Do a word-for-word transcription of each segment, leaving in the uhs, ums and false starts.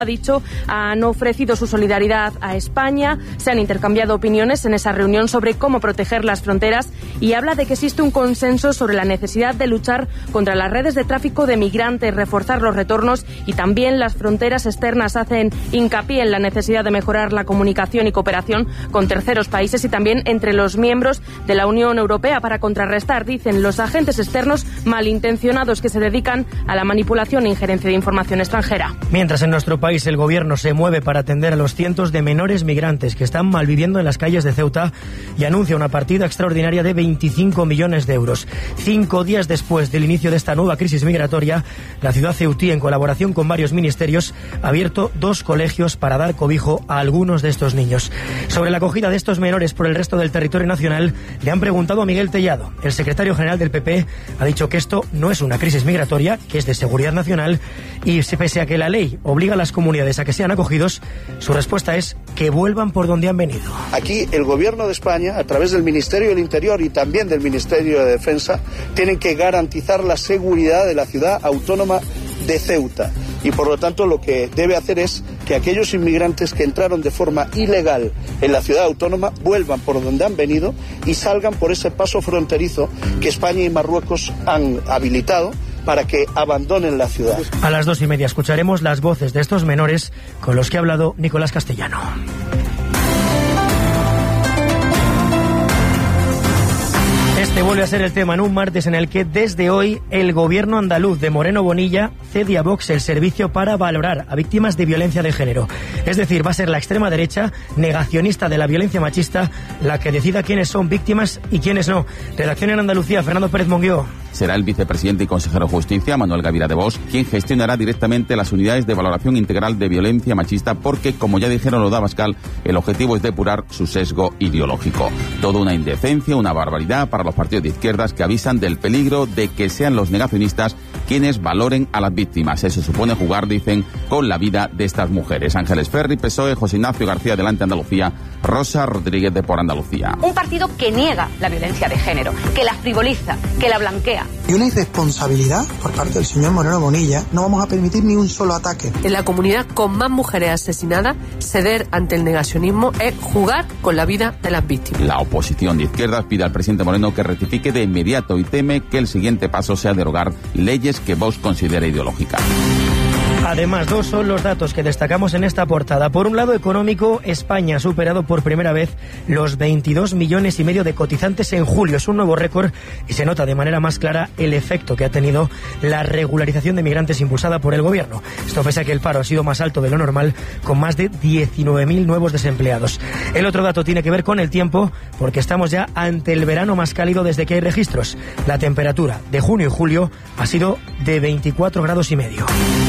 ha dicho, han ofrecido su solidaridad a España, se han intercambiado opiniones en esa reunión sobre cómo proteger las fronteras y habla de que existe un consenso sobre la necesidad de luchar contra las redes de tráfico de migrantes, reforzar los retornos y también las fronteras externas. Hacen hincapié en la necesidad de mejorar la comunicación y cooperación con terceros países y también entre los miembros de la Unión Europea para contrarrestar, dicen, los agentes externos malintencionados que se dedican a la manipulación e injerencia de información extranjera. Mientras en nuestro país el gobierno se mueve para atender a los cientos de menores migrantes que están malviviendo en las calles de Ceuta y anuncia una partida extraordinaria de veinticinco millones de euros. Cinco días después del inicio de esta nueva crisis migratoria, la ciudad ceutí, en colaboración con varios ministerios, ha abierto dos colegios para dar cobijo a algunos de estos niños. Sobre la acogida de estos menores por el resto del territorio nacional, le han preguntado a Miguel Tellado. El secretario general del P P ha dicho que esto no es una crisis migratoria, que es de seguridad nacional, y pese a que la ley obliga a las comunidades a que sean acogidos, su respuesta es que vuelvan por donde han venido. Aquí el Gobierno de España, a través del Ministerio del Interior y también del Ministerio de Defensa, tienen que garantizar la seguridad de la ciudad autónoma de Ceuta. Y por lo tanto lo que debe hacer es que aquellos inmigrantes que entraron de forma ilegal en la ciudad autónoma vuelvan por donde han venido y salgan por ese paso fronterizo que España y Marruecos han habilitado para que abandonen la ciudad. A las dos y media escucharemos las voces de estos menores con los que ha hablado Nicolás Castellano. Este vuelve a ser el tema en un martes en el que desde hoy el gobierno andaluz de Moreno Bonilla cede a Vox el servicio para valorar a víctimas de violencia de género. Es decir, va a ser la extrema derecha, negacionista de la violencia machista, la que decida quiénes son víctimas y quiénes no. Redacción en Andalucía, Fernando Pérez Monguió. Será el vicepresidente y consejero de Justicia, Manuel Gavira de Vox, quien gestionará directamente las unidades de valoración integral de violencia machista porque, como ya dijeron los de Abascal, el objetivo es depurar su sesgo ideológico. Toda una indecencia, una barbaridad para los partidos de izquierdas que avisan del peligro de que sean los negacionistas quienes valoren a las víctimas. Eso supone jugar, dicen, con la vida de estas mujeres. Ángeles Ferri, P S O E, José Ignacio García, Adelante Andalucía, Rosa Rodríguez de Por Andalucía. Un partido que niega la violencia de género, que la frivoliza, que la blanquea. Y una irresponsabilidad por parte del señor Moreno Bonilla. No vamos a permitir ni un solo ataque. En la comunidad con más mujeres asesinadas, ceder ante el negacionismo es jugar con la vida de las víctimas. La oposición de izquierdas pide al presidente Moreno que rectifique de inmediato y teme que el siguiente paso sea derogar leyes que Vox considera ideológicas. Además, dos son los datos que destacamos en esta portada. Por un lado, económico, España ha superado por primera vez los veintidós millones y medio de cotizantes en julio. Es un nuevo récord y se nota de manera más clara el efecto que ha tenido la regularización de migrantes impulsada por el gobierno. Esto pese a que el paro ha sido más alto de lo normal, con más de diecinueve mil nuevos desempleados. El otro dato tiene que ver con el tiempo, porque estamos ya ante el verano más cálido desde que hay registros. La temperatura de junio y julio ha sido de veinticuatro grados y medio.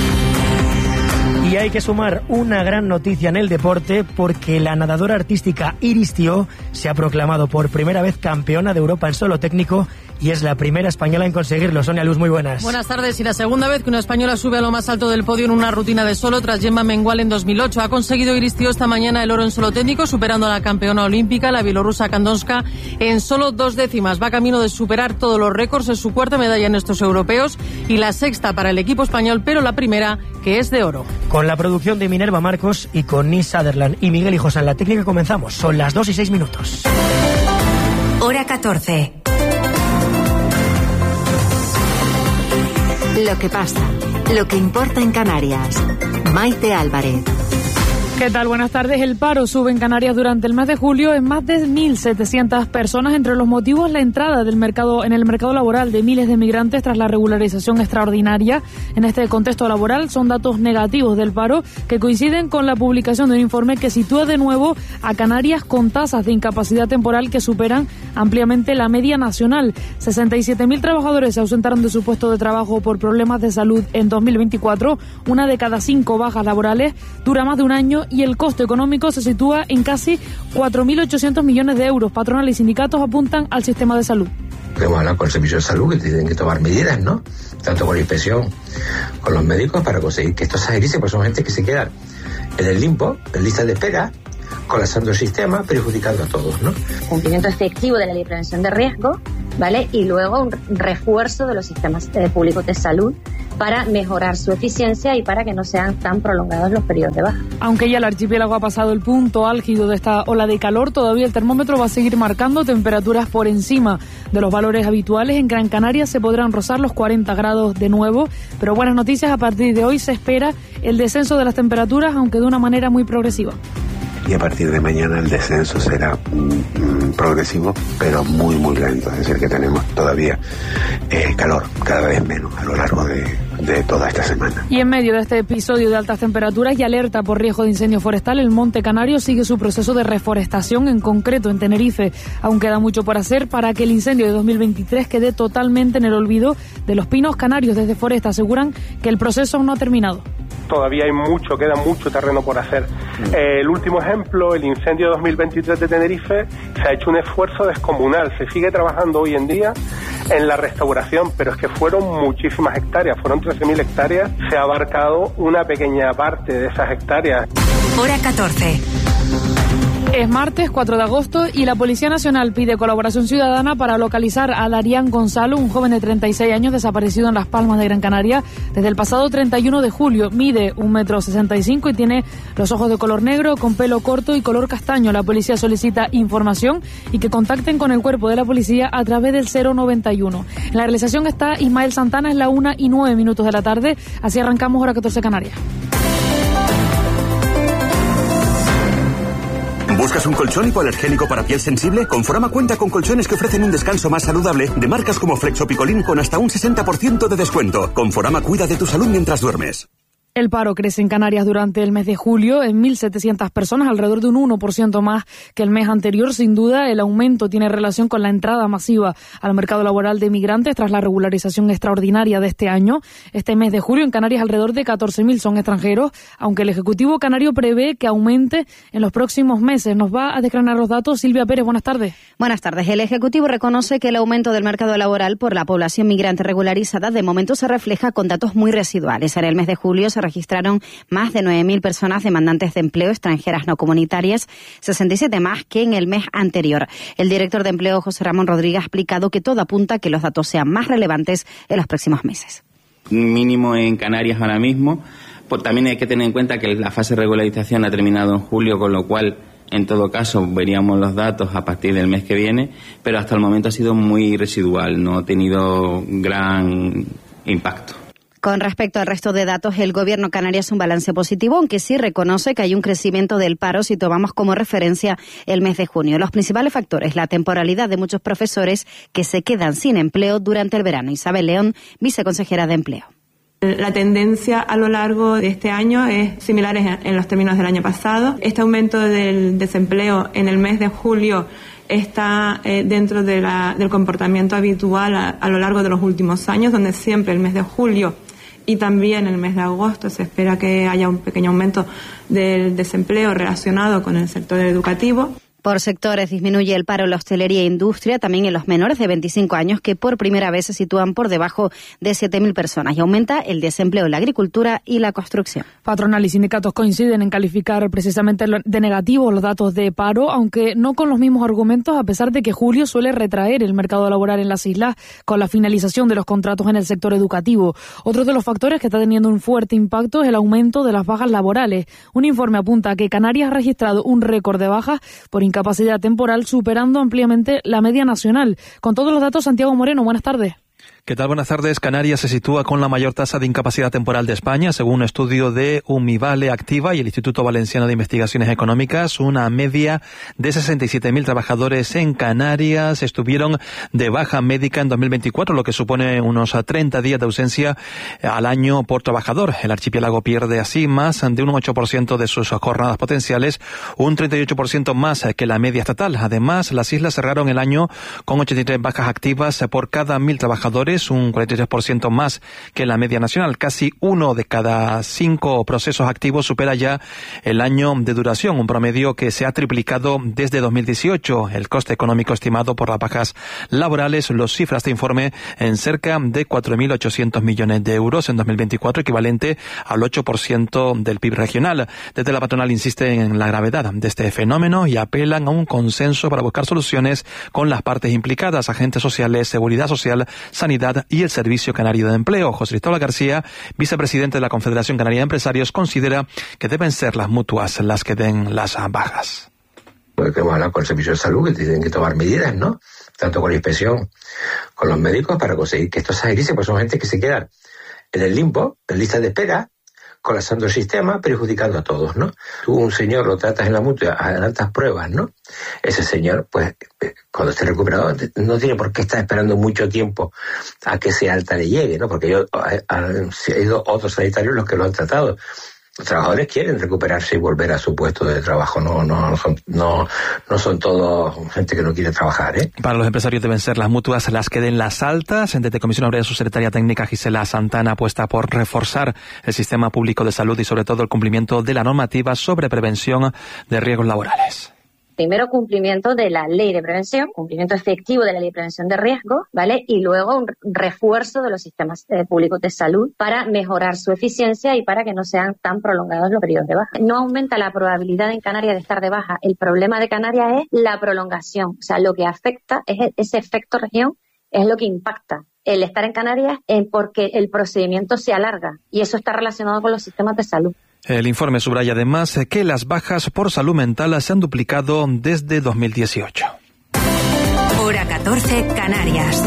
Y hay que sumar una gran noticia en el deporte porque la nadadora artística Iris Tió se ha proclamado por primera vez campeona de Europa en solo técnico y es la primera española en conseguirlo. Sonia Luz, muy buenas. Buenas tardes. Y la segunda vez que una española sube a lo más alto del podio en una rutina de solo tras Gemma Mengual en dos mil ocho. Ha conseguido Iris Tió esta mañana el oro en solo técnico, superando a la campeona olímpica, la bielorrusa Kandonska, en solo dos décimas. Va camino de superar todos los récords. Es su cuarta medalla en estos europeos y la sexta para el equipo español, pero la primera que es de oro. Con la producción de Minerva Marcos y con Nis Sutherland y Miguel Hijos en la técnica comenzamos. Son las dos y seis minutos. Hora catorce. Lo que pasa, lo que importa en Canarias. Maite Álvarez. ¿Qué tal? Buenas tardes. El paro sube en Canarias durante el mes de julio en más de mil setecientas personas. Entre los motivos, la entrada del mercado en el mercado laboral de miles de migrantes tras la regularización extraordinaria. En este contexto laboral son datos negativos del paro que coinciden con la publicación de un informe que sitúa de nuevo a Canarias con tasas de incapacidad temporal que superan ampliamente la media nacional. sesenta y siete mil trabajadores se ausentaron de su puesto de trabajo por problemas de salud en dos mil veinticuatro. Una de cada cinco bajas laborales dura más de un año y el costo económico se sitúa en casi cuatro mil ochocientos millones de euros. Patronal y sindicatos apuntan al sistema de salud. Debemos hablar con el servicio de salud, que tienen que tomar medidas, ¿no? Tanto con la inspección, con los médicos, para conseguir que esto se agilice, pues son gente que se quedan en el limbo, en lista de espera, colapsando el sistema, perjudicando a todos, ¿no? Cumplimiento efectivo de la ley de prevención de riesgo, ¿vale? Y luego un refuerzo de los sistemas eh, públicos de salud para mejorar su eficiencia y para que no sean tan prolongados los periodos de baja. Aunque ya el archipiélago ha pasado el punto álgido de esta ola de calor, todavía el termómetro va a seguir marcando temperaturas por encima de los valores habituales. En Gran Canaria se podrán rozar los cuarenta grados de nuevo, pero buenas noticias, a partir de hoy se espera el descenso de las temperaturas, aunque de una manera muy progresiva. Y a partir de mañana el descenso será mm, progresivo, pero muy, muy lento. Es decir, que tenemos todavía eh, calor, cada vez menos a lo largo de, de toda esta semana. Y en medio de este episodio de altas temperaturas y alerta por riesgo de incendio forestal, el Monte Canario sigue su proceso de reforestación, en concreto en Tenerife. Aún queda mucho por hacer para que el incendio de dos mil veintitrés quede totalmente en el olvido de los pinos canarios. Desde Foresta aseguran que el proceso aún no ha terminado. Todavía hay mucho, queda mucho terreno por hacer. Eh, el último ejemplo, el incendio de dos mil veintitrés de Tenerife, se ha hecho un esfuerzo descomunal. Se sigue trabajando hoy en día en la restauración, pero es que fueron muchísimas hectáreas, fueron trece mil hectáreas. Se ha abarcado una pequeña parte de esas hectáreas. Hora catorce. Es martes cuatro de agosto y la Policía Nacional pide colaboración ciudadana para localizar a Darián Gonzalo, un joven de treinta y seis años desaparecido en Las Palmas de Gran Canaria desde el pasado treinta y uno de julio. Mide un metro sesenta y cinco y tiene los ojos de color negro, con pelo corto y color castaño. La policía solicita información y que contacten con el cuerpo de la policía a través del cero noventa y uno. En la realización está Ismael Santana, es la una y nueve minutos de la tarde. Así arrancamos Hora catorce Canarias. ¿Buscas un colchón hipoalergénico para piel sensible? Conforama cuenta con colchones que ofrecen un descanso más saludable de marcas como Flexopicolín con hasta un sesenta por ciento de descuento. Conforama cuida de tu salud mientras duermes. El paro crece en Canarias durante el mes de julio en mil setecientas personas, alrededor de un uno por ciento más que el mes anterior. Sin duda, el aumento tiene relación con la entrada masiva al mercado laboral de migrantes tras la regularización extraordinaria de este año. Este mes de julio en Canarias alrededor de catorce mil son extranjeros, aunque el Ejecutivo canario prevé que aumente en los próximos meses. Nos va a desgranar los datos Silvia Pérez. Buenas tardes. Buenas tardes. El Ejecutivo reconoce que el aumento del mercado laboral por la población migrante regularizada de momento se refleja con datos muy residuales. En el mes de julio se registraron más de nueve mil personas demandantes de empleo extranjeras no comunitarias, sesenta y siete más que en el mes anterior. El director de Empleo, José Ramón Rodríguez, ha explicado que todo apunta a que los datos sean más relevantes en los próximos meses. Mínimo en Canarias ahora mismo. Pues también hay que tener en cuenta que la fase de regularización ha terminado en julio, con lo cual, en todo caso, veríamos los datos a partir del mes que viene, pero hasta el momento ha sido muy residual, no ha tenido gran impacto. Con respecto al resto de datos, el Gobierno canario hace un balance positivo, aunque sí reconoce que hay un crecimiento del paro si tomamos como referencia el mes de junio. Los principales factores, la temporalidad de muchos profesores que se quedan sin empleo durante el verano. Isabel León, viceconsejera de Empleo. La tendencia a lo largo de este año es similar en los términos del año pasado. Este aumento del desempleo en el mes de julio está eh, dentro de la, del comportamiento habitual a, a lo largo de los últimos años, donde siempre el mes de julio y también el mes de agosto se espera que haya un pequeño aumento del desempleo relacionado con el sector educativo. Por sectores disminuye el paro en la hostelería e industria, también en los menores de veinticinco años, que por primera vez se sitúan por debajo de siete mil personas, y aumenta el desempleo en la agricultura y la construcción. Patronal y sindicatos coinciden en calificar precisamente de negativos los datos de paro, aunque no con los mismos argumentos, a pesar de que julio suele retraer el mercado laboral en las islas con la finalización de los contratos en el sector educativo. Otro de los factores que está teniendo un fuerte impacto es el aumento de las bajas laborales. Un informe apunta a que Canarias ha registrado un récord de bajas por incapacidad temporal, superando ampliamente la media nacional. Con todos los datos, Santiago Moreno, buenas tardes. ¿Qué tal? Buenas tardes. Canarias se sitúa con la mayor tasa de incapacidad temporal de España, según un estudio de Umivale Activa y el Instituto Valenciano de Investigaciones Económicas. Una media de sesenta y siete mil trabajadores en Canarias estuvieron de baja médica en dos mil veinticuatro, lo que supone unos treinta días de ausencia al año por trabajador. El archipiélago pierde así más de un ocho por ciento de sus jornadas potenciales, un treinta y ocho por ciento más que la media estatal. Además, las islas cerraron el año con ochenta y tres bajas activas por cada mil trabajadores, un cuarenta y tres por ciento más que la media nacional. Casi uno de cada cinco procesos activos supera ya el año de duración, un promedio que se ha triplicado desde dos mil dieciocho. El coste económico estimado por las bajas laborales los cifra este informe en cerca de cuatro mil ochocientos millones de euros en dos mil veinticuatro, equivalente al ocho por ciento del P I B regional. Desde la patronal insisten en la gravedad de este fenómeno y apelan a un consenso para buscar soluciones con las partes implicadas, agentes sociales, seguridad social, Sanidad y el Servicio Canario de Empleo. José Cristóbal García, vicepresidente de la Confederación Canaria de Empresarios, considera que deben ser las mutuas las que den las bajas. Porque hemos hablado con el Servicio de Salud, que tienen que tomar medidas, ¿no? Tanto con la inspección, con los médicos, para conseguir que esto se agilice, pues son gente que se quedan en el limbo, en lista de espera, colapsando el sistema, perjudicando a todos, ¿no? Tú, un señor, lo tratas en la mutua, adelantas pruebas, ¿no? Ese señor, pues, cuando esté recuperado, no tiene por qué estar esperando mucho tiempo a que ese alta le llegue, ¿no? Porque yo, han sido otros sanitarios los que lo han tratado. Los trabajadores quieren recuperarse y volver a su puesto de trabajo, no, no, no son, no, no son todos gente que no quiere trabajar, ¿eh? Para los empresarios deben ser las mutuas las que den las altas. Desde Comisión Obrera, su secretaria técnica Gisela Santana apuesta por reforzar el sistema público de salud y sobre todo el cumplimiento de la normativa sobre prevención de riesgos laborales. Primero, cumplimiento de la ley de prevención, cumplimiento efectivo de la ley de prevención de riesgos, ¿vale? Y luego un refuerzo de los sistemas eh, públicos de salud para mejorar su eficiencia y para que no sean tan prolongados los periodos de baja. No aumenta la probabilidad en Canarias de estar de baja. El problema de Canarias es la prolongación. O sea, lo que afecta es ese efecto región, es lo que impacta el estar en Canarias eh, porque el procedimiento se alarga y eso está relacionado con los sistemas de salud. El informe subraya además que las bajas por salud mental se han duplicado desde dos mil dieciocho. Hora catorce, Canarias.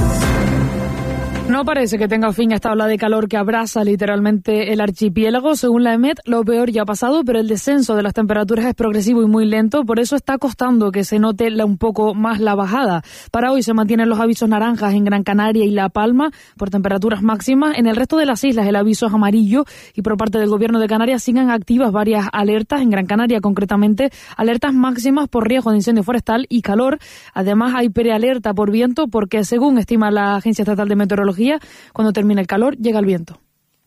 No parece que tenga fin esta ola de calor que abraza literalmente el archipiélago. Según la EMET, lo peor ya ha pasado, pero el descenso de las temperaturas es progresivo y muy lento. Por eso está costando que se note la, un poco más la bajada. Para hoy se mantienen los avisos naranjas en Gran Canaria y La Palma por temperaturas máximas. En el resto de las islas el aviso es amarillo y por parte del Gobierno de Canarias siguen activas varias alertas. En Gran Canaria, concretamente, alertas máximas por riesgo de incendio forestal y calor. Además, hay prealerta por viento porque, según estima la Agencia Estatal de Meteorología, cuando termina el calor, llega el viento.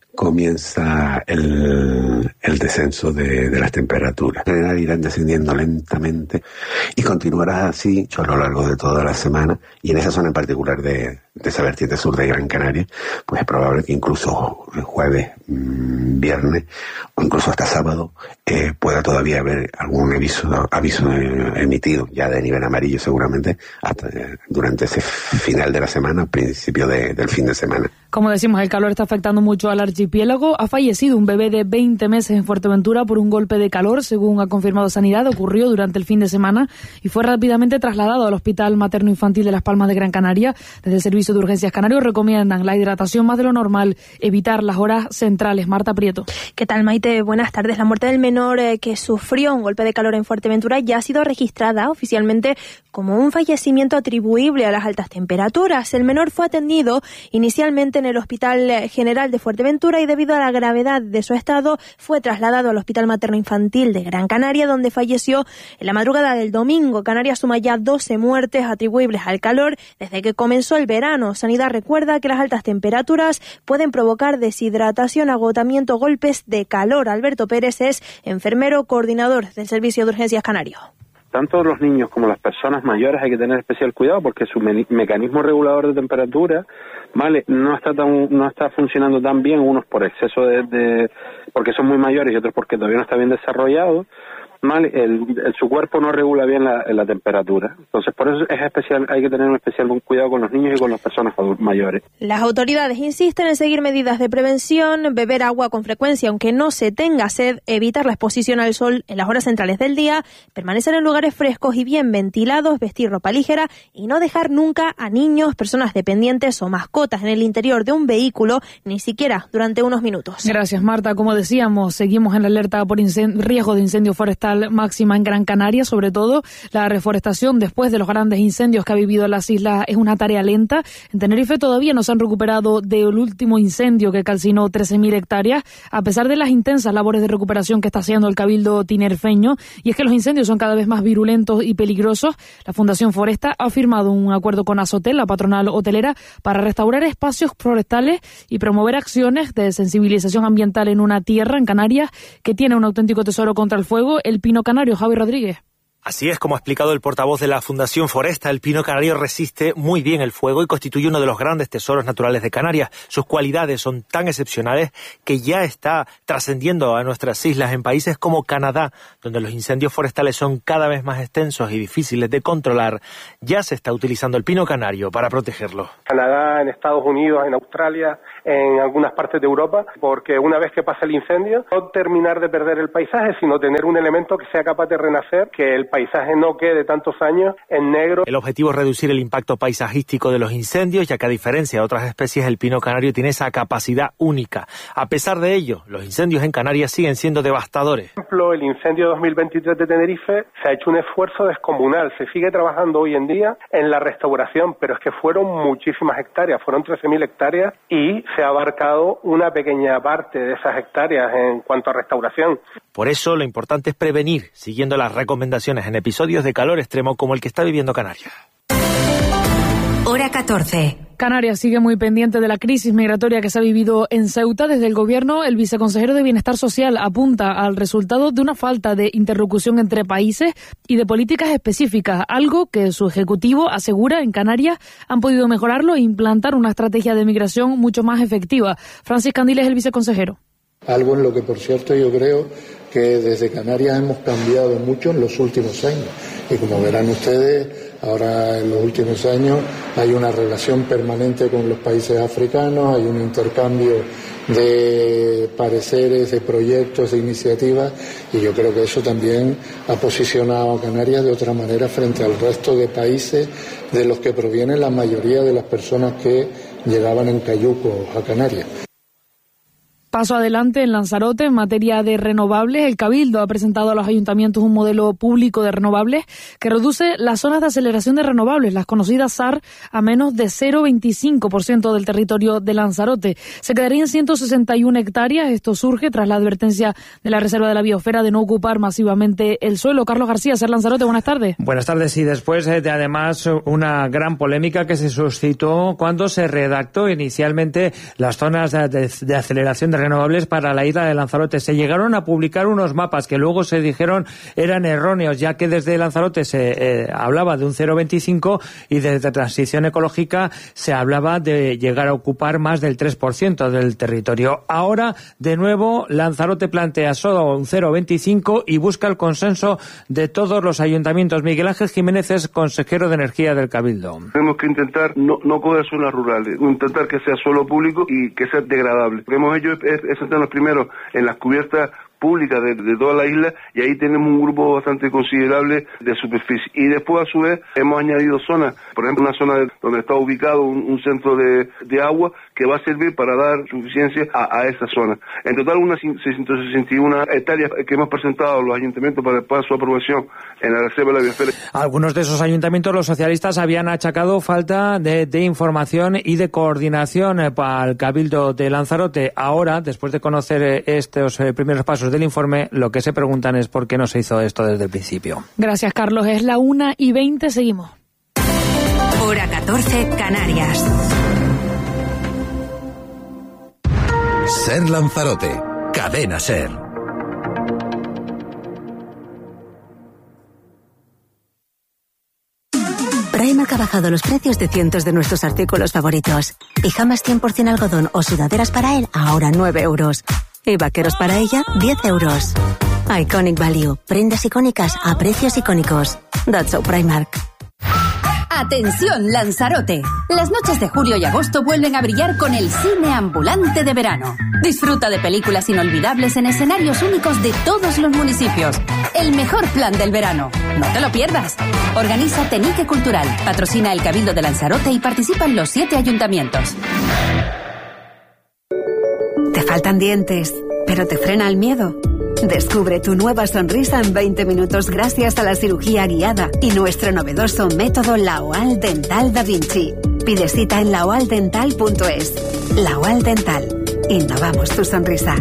Comienza el, el descenso de, de las temperaturas. En general irán descendiendo lentamente y continuará así a lo largo de toda la semana. Y en esa zona en particular de, de esa vertiente sur de Gran Canaria, pues es probable que incluso el jueves, mmm, viernes o incluso hasta sábado eh, pueda todavía haber algún aviso, aviso emitido ya de nivel amarillo seguramente hasta eh, durante ese final de la semana, principio de, del fin de semana. Como decimos, el calor está afectando mucho al archipiélago. Ha fallecido un bebé de veinte meses en Fuerteventura por un golpe de calor, según ha confirmado Sanidad. Ocurrió durante el fin de semana y fue rápidamente trasladado al Hospital Materno Infantil de Las Palmas de Gran Canaria. Desde el Servicio de Urgencias Canario recomiendan la hidratación más de lo normal, evitar las horas centrales. Marta Prieto. ¿Qué tal, Maite? Buenas tardes. La muerte del menor eh, que sufrió un golpe de calor en Fuerteventura ya ha sido registrada oficialmente como un fallecimiento atribuible a las altas temperaturas. El menor fue atendido inicialmente en el Hospital General de Fuerteventura y debido a la gravedad de su estado fue trasladado al Hospital Materno Infantil de Gran Canaria, donde falleció en la madrugada del domingo. Canarias suma ya doce muertes atribuibles al calor desde que comenzó el verano. Sanidad recuerda que las altas temperaturas pueden provocar deshidratación, agotamiento, golpes de calor. Alberto Pérez es enfermero coordinador del Servicio de Urgencias Canario. Tanto los niños como las personas mayores hay que tener especial cuidado porque su me- mecanismo regulador de temperatura, vale, no está tan, no está funcionando tan bien, unos por exceso de, de porque son muy mayores y otros porque todavía no está bien desarrollado. Vale, el, el, su cuerpo no regula bien la, la temperatura. Entonces, por eso es especial, hay que tener un especial cuidado con los niños y con las personas mayores. Las autoridades insisten en seguir medidas de prevención, beber agua con frecuencia aunque no se tenga sed, evitar la exposición al sol en las horas centrales del día, permanecer en lugares frescos y bien ventilados, vestir ropa ligera y no dejar nunca a niños, personas dependientes o mascotas en el interior de un vehículo, ni siquiera durante unos minutos. Gracias, Marta. Como decíamos, seguimos en la alerta por incend- riesgo de incendio forestal máxima en Gran Canaria. Sobre todo la reforestación después de los grandes incendios que ha vivido las islas es una tarea lenta. En Tenerife todavía no se han recuperado del último incendio que calcinó trece mil hectáreas, a pesar de las intensas labores de recuperación que está haciendo el Cabildo tinerfeño. Y es que los incendios son cada vez más virulentos y peligrosos. La Fundación Foresta ha firmado un acuerdo con Azotel, la patronal hotelera, para restaurar espacios forestales y promover acciones de sensibilización ambiental en una tierra, en Canarias, que tiene un auténtico tesoro contra el fuego, el pino canario. Javi Rodríguez. Así es, como ha explicado el portavoz de la Fundación Foresta, el pino canario resiste muy bien el fuego y constituye uno de los grandes tesoros naturales de Canarias. Sus cualidades son tan excepcionales que ya está trascendiendo a nuestras islas en países como Canadá, donde los incendios forestales son cada vez más extensos y difíciles de controlar. Ya se está utilizando el pino canario para protegerlo. Canadá, en Estados Unidos, en Australia, en algunas partes de Europa, porque una vez que pasa el incendio, no terminar de perder el paisaje, sino tener un elemento que sea capaz de renacer, que el paisaje no quede tantos años en negro. El objetivo es reducir el impacto paisajístico de los incendios, ya que a diferencia de otras especies, el pino canario tiene esa capacidad única. A pesar de ello, los incendios en Canarias siguen siendo devastadores. Por ejemplo, el incendio dos mil veintitrés de Tenerife se ha hecho un esfuerzo descomunal. Se sigue trabajando hoy en día en la restauración, pero es que fueron muchísimas hectáreas, fueron trece mil hectáreas y se ha abarcado una pequeña parte de esas hectáreas en cuanto a restauración. Por eso lo importante es prevenir, siguiendo las recomendaciones en episodios de calor extremo como el que está viviendo Canarias. Hora catorce. Canarias sigue muy pendiente de la crisis migratoria que se ha vivido en Ceuta. Desde el Gobierno, el viceconsejero de Bienestar Social apunta al resultado de una falta de interlocución entre países y de políticas específicas, algo que su ejecutivo asegura en Canarias han podido mejorarlo e implantar una estrategia de migración mucho más efectiva. Francis Candil es el viceconsejero. Algo en lo que, por cierto, yo creo que desde Canarias hemos cambiado mucho en los últimos años. Y como verán ustedes, ahora en los últimos años hay una relación permanente con los países africanos, hay un intercambio de pareceres, de proyectos, de iniciativas, y yo creo que eso también ha posicionado a Canarias de otra manera frente al resto de países de los que provienen la mayoría de las personas que llegaban en cayucos a Canarias. Paso adelante en Lanzarote en materia de renovables. El Cabildo ha presentado a los ayuntamientos un modelo público de renovables que reduce las zonas de aceleración de renovables, las conocidas S A R, a menos de cero coma veinticinco por ciento del territorio de Lanzarote. Se quedarían ciento sesenta y una hectáreas. Esto surge tras la advertencia de la Reserva de la Biosfera de no ocupar masivamente el suelo. Carlos García, Ser Lanzarote, buenas tardes. Buenas tardes. Y después de además una gran polémica que se suscitó cuando se redactó inicialmente las zonas de, de, de aceleración de renovables para la isla de Lanzarote. Se llegaron a publicar unos mapas que luego se dijeron eran erróneos, ya que desde Lanzarote se eh, hablaba de un cero coma veinticinco y desde Transición Ecológica se hablaba de llegar a ocupar más del tres por ciento del territorio. Ahora, de nuevo, Lanzarote plantea solo un cero coma veinticinco y busca el consenso de todos los ayuntamientos. Miguel Ángel Jiménez es consejero de Energía del Cabildo. Tenemos que intentar no, no coger zonas rurales, intentar que sea suelo público y que sea degradable. Lo que hemos hecho es, es sentarnos primero en las cubiertas públicas de, de toda la isla, y ahí tenemos un grupo bastante considerable de superficie. Y después, a su vez, hemos añadido zonas, por ejemplo, una zona de, donde está ubicado un, un centro de, de agua que va a servir para dar suficiencia a, a esa zona. En total, unas seiscientas sesenta y una hectáreas que hemos presentado a los ayuntamientos para, para su aprobación en la Reserva de la Biosfera. Algunos de esos ayuntamientos, los socialistas, habían achacado falta de, de información y de coordinación eh, para el Cabildo de Lanzarote. Ahora, después de conocer eh, estos eh, primeros pasos del informe, lo que se preguntan es por qué no se hizo esto desde el principio. Gracias, Carlos. Es la una y veinte, seguimos. Hora catorce, Canarias. Ser Lanzarote, Cadena Ser. Primark ha bajado los precios de cientos de nuestros artículos favoritos. Pijamas cien por ciento algodón o sudaderas para él, ahora nueve euros. Y vaqueros para ella, diez euros. Iconic Value. Prendas icónicas a precios icónicos. That's so Primark. Atención, Lanzarote. Las noches de julio y agosto vuelven a brillar con el cine ambulante de verano. Disfruta de películas inolvidables en escenarios únicos de todos los municipios. El mejor plan del verano. No te lo pierdas. Organiza Tenique Cultural. Patrocina el Cabildo de Lanzarote y participan los siete ayuntamientos. Te faltan dientes, pero te frena el miedo. Descubre tu nueva sonrisa en veinte minutos gracias a la cirugía guiada y nuestro novedoso método Laoal Dental Da Vinci. Pide cita en laoal dental punto es. Laoal Dental. Innovamos tu sonrisa.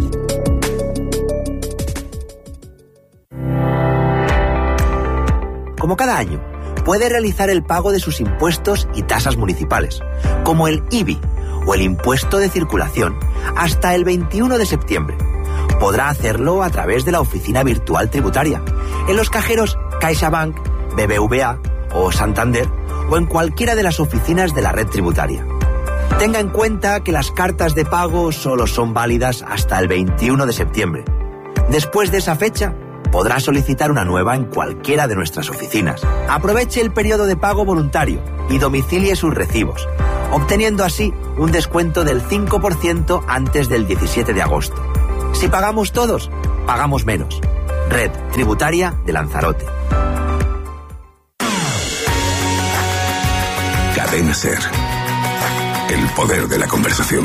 Como cada año, puede realizar el pago de sus impuestos y tasas municipales, como el I B I o el impuesto de circulación, hasta el veintiuno de septiembre. Podrá hacerlo a través de la oficina virtual tributaria, en los cajeros CaixaBank, B B V A o Santander o en cualquiera de las oficinas de la red tributaria. Tenga en cuenta que las cartas de pago solo son válidas hasta el veintiuno de septiembre. Después de esa fecha, podrá solicitar una nueva en cualquiera de nuestras oficinas. Aproveche el periodo de pago voluntario y domicilie sus recibos, obteniendo así un descuento del cinco por ciento antes del diecisiete de agosto. Si pagamos todos, pagamos menos. Red Tributaria de Lanzarote. Cadena SER. El poder de la conversación.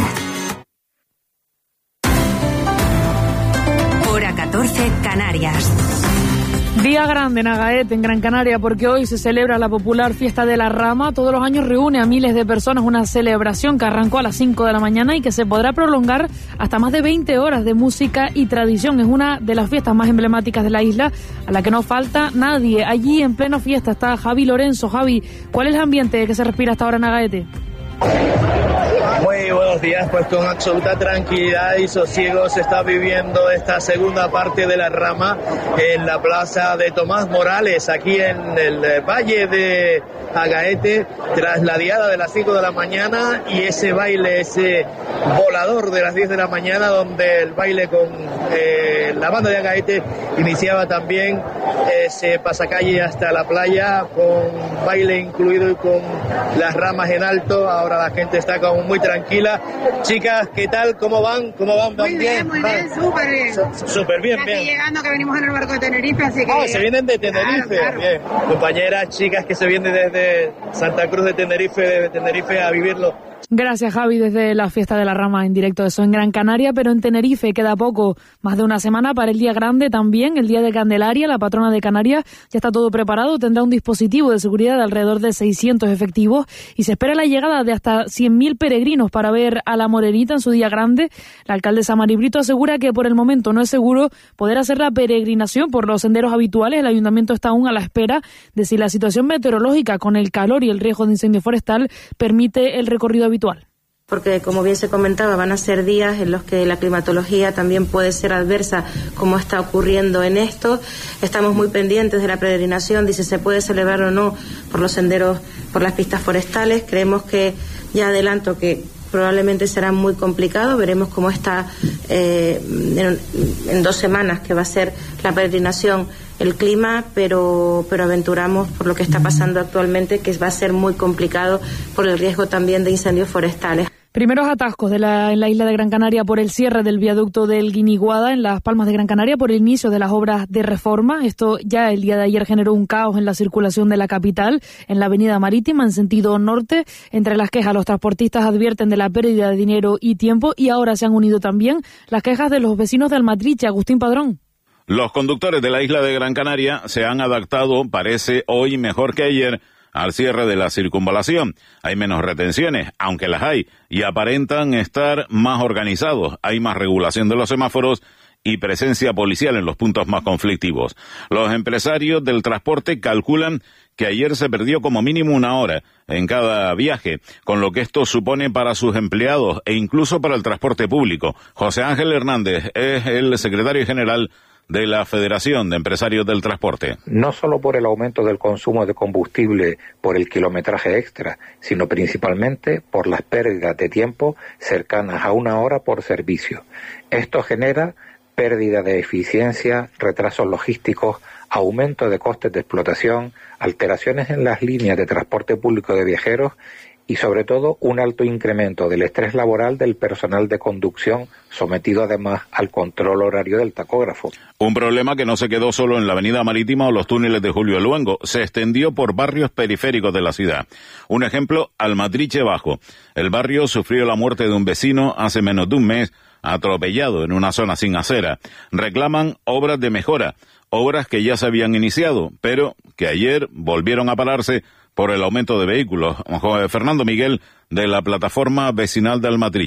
Hora catorce, Canarias. Día grande en Agaete, en Gran Canaria, porque hoy se celebra la popular Fiesta de la Rama. Todos los años reúne a miles de personas, una celebración que arrancó a las cinco de la mañana y que se podrá prolongar hasta más de veinte horas de música y tradición. Es una de las fiestas más emblemáticas de la isla, a la que no falta nadie. Allí en pleno fiesta está Javi Lorenzo. Javi, ¿cuál es el ambiente que se respira hasta ahora en Agaete? Muy buenos días, pues con absoluta tranquilidad y sosiego se está viviendo esta segunda parte de la Rama en la plaza de Tomás Morales, aquí en el valle de Agaete, tras la diada de las cinco de la mañana y ese baile, ese volador de las diez de la mañana, donde el baile con eh, la banda de Agaete iniciaba también ese pasacalle hasta la playa, con baile incluido y con las ramas en alto. Ahora la gente está como muy tranquila. Chicas, ¿qué tal? ¿Cómo van? ¿Cómo van? ¿Van muy bien? Muy bien, súper bien. Súper bien, Aquí bien. llegando, que venimos en el barco de Tenerife, así que... Oh, se vienen de Tenerife. Claro, claro. Bien. Compañeras, chicas que se vienen desde Santa Cruz de Tenerife, de Tenerife a vivirlo. Gracias, Javi, desde la Fiesta de la Rama en directo. Eso en Gran Canaria, pero en Tenerife queda poco, más de una semana para el Día Grande también, el Día de Candelaria, la patrona de Canarias. Ya está todo preparado, tendrá un dispositivo de seguridad de alrededor de seiscientos efectivos y se espera la llegada de hasta cien mil peregrinos para ver a la Morenita en su Día Grande. La alcaldesa Mari Brito asegura que por el momento no es seguro poder hacer la peregrinación por los senderos habituales. El ayuntamiento está aún a la espera de si la situación meteorológica con el calor y el riesgo de incendio forestal permite el recorrido habitual. Porque, como bien se comentaba, van a ser días en los que la climatología también puede ser adversa, como está ocurriendo en esto. Estamos muy pendientes de la peregrinación, de si se puede celebrar o no por los senderos, por las pistas forestales. Creemos que, ya adelanto, que probablemente será muy complicado. Veremos cómo está eh, en, en dos semanas, que va a ser la peregrinación, el clima, pero, pero aventuramos por lo que está pasando actualmente, que va a ser muy complicado por el riesgo también de incendios forestales. Primeros atascos de la, en la isla de Gran Canaria por el cierre del viaducto del Guiniguada en Las Palmas de Gran Canaria por el inicio de las obras de reforma. Esto ya el día de ayer generó un caos en la circulación de la capital, en la avenida Marítima en sentido norte. Entre las quejas, los transportistas advierten de la pérdida de dinero y tiempo, y ahora se han unido también las quejas de los vecinos de Almatriche. Agustín Padrón. Los conductores de la isla de Gran Canaria se han adaptado, parece hoy mejor que ayer, al cierre de la circunvalación. Hay menos retenciones, aunque las hay, y aparentan estar más organizados. Hay más regulación de los semáforos y presencia policial en los puntos más conflictivos. Los empresarios del transporte calculan que ayer se perdió como mínimo una hora en cada viaje, con lo que esto supone para sus empleados e incluso para el transporte público. José Ángel Hernández es el secretario general de la Federación de Empresarios del Transporte. No solo por el aumento del consumo de combustible por el kilometraje extra, sino principalmente por las pérdidas de tiempo cercanas a una hora por servicio. Esto genera pérdida de eficiencia, retrasos logísticos, aumento de costes de explotación, alteraciones en las líneas de transporte público de viajeros y sobre todo un alto incremento del estrés laboral del personal de conducción, sometido además al control horario del tacógrafo. Un problema que no se quedó solo en la avenida Marítima o los túneles de Julio Luengo, se extendió por barrios periféricos de la ciudad. Un ejemplo, Almatriche Bajo. El barrio sufrió la muerte de un vecino hace menos de un mes, atropellado en una zona sin acera. Reclaman obras de mejora, obras que ya se habían iniciado, pero que ayer volvieron a pararse por el aumento de vehículos. Fernando Miguel, de la plataforma vecinal de Almatriche.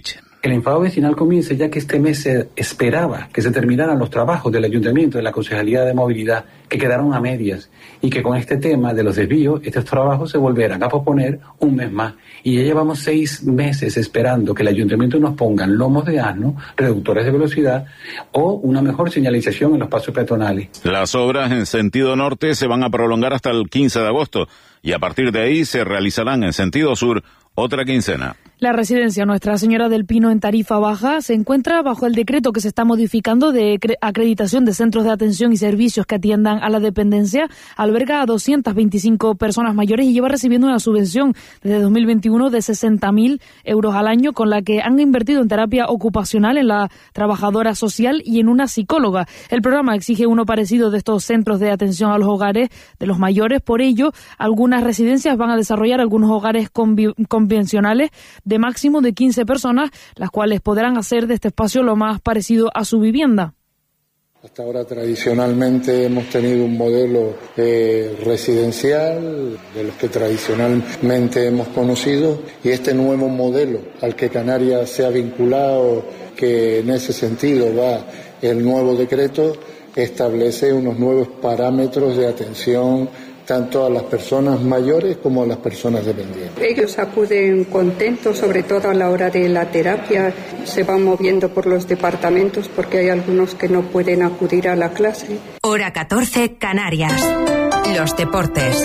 que el enfado vecinal comience, ya que este mes se esperaba que se terminaran los trabajos del Ayuntamiento de la Concejalía de Movilidad, que quedaron a medias, y que con este tema de los desvíos, estos trabajos se volverán a posponer un mes más. Y ya llevamos seis meses esperando que el Ayuntamiento nos ponga lomos de asno, reductores de velocidad o una mejor señalización en los pasos peatonales. Las obras en sentido norte se van a prolongar hasta el quince de agosto y a partir de ahí se realizarán en sentido sur otra quincena. La residencia Nuestra Señora del Pino en Tarifa Baja se encuentra bajo el decreto que se está modificando de acreditación de centros de atención y servicios que atiendan a la dependencia. Alberga a doscientas veinticinco personas mayores y lleva recibiendo una subvención desde dos mil veintiuno de sesenta mil euros al año, con la que han invertido en terapia ocupacional, en la trabajadora social y en una psicóloga. El programa exige uno parecido de estos centros de atención a los hogares de los mayores. Por ello, algunas residencias van a desarrollar algunos hogares convi- convencionales de máximo de quince personas, las cuales podrán hacer de este espacio lo más parecido a su vivienda. Hasta ahora tradicionalmente hemos tenido un modelo eh, residencial, de los que tradicionalmente hemos conocido, y este nuevo modelo al que Canarias se ha vinculado, que en ese sentido va el nuevo decreto, establece unos nuevos parámetros de atención tanto a las personas mayores como a las personas dependientes. Ellos acuden contentos, sobre todo a la hora de la terapia, se van moviendo por los departamentos porque hay algunos que no pueden acudir a la clase. Hora catorce, Canarias. Los deportes.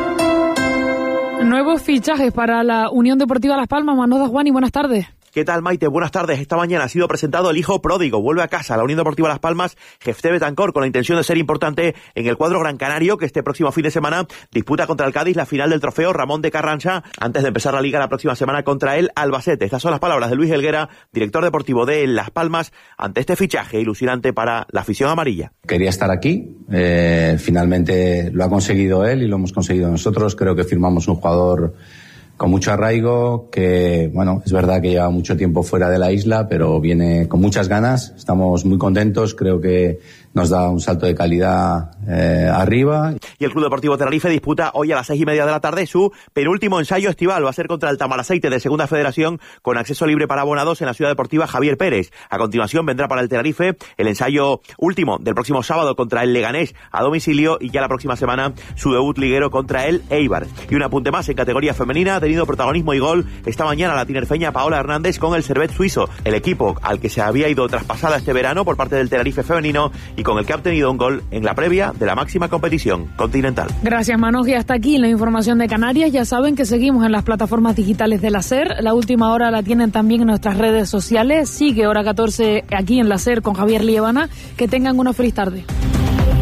Nuevos fichajes para la Unión Deportiva Las Palmas. Manoda Juani, buenas tardes. ¿Qué tal, Maite? Buenas tardes. Esta mañana ha sido presentado el hijo pródigo. Vuelve a casa la Unión Deportiva Las Palmas, Jefté Betancor, con la intención de ser importante en el cuadro gran canario, que este próximo fin de semana disputa contra el Cádiz la final del trofeo Ramón de Carranza, antes de empezar la liga la próxima semana contra el Albacete. Estas son las palabras de Luis Helguera, director deportivo de Las Palmas, ante este fichaje ilusionante para la afición amarilla. Quería estar aquí, eh, finalmente lo ha conseguido él y lo hemos conseguido nosotros. Creo que firmamos un jugador con mucho arraigo, que, bueno, es verdad que lleva mucho tiempo fuera de la isla, pero viene con muchas ganas. Estamos muy contentos, creo que nos da un salto de calidad eh, arriba. Y el Club Deportivo Tenerife disputa hoy a las seis y media de la tarde su penúltimo ensayo estival. Va a ser contra el Tamaraceite de Segunda Federación, con acceso libre para abonados en la Ciudad Deportiva Javier Pérez. A continuación vendrá para el Tenerife el ensayo último del próximo sábado contra el Leganés a domicilio, y ya la próxima semana su debut liguero contra el Eibar. Y un apunte más en categoría femenina: ha tenido protagonismo y gol esta mañana la tinerfeña Paola Hernández con el Servette suizo, el equipo al que se había ido traspasada este verano por parte del Tenerife femenino y con el que ha obtenido un gol en la previa de la máxima competición continental. Gracias, Manos. Y hasta aquí la información de Canarias. Ya saben que seguimos en las plataformas digitales de la SER. La última hora la tienen también en nuestras redes sociales. Sigue Hora catorce aquí en la SER con Javier Liebana. Que tengan una feliz tarde.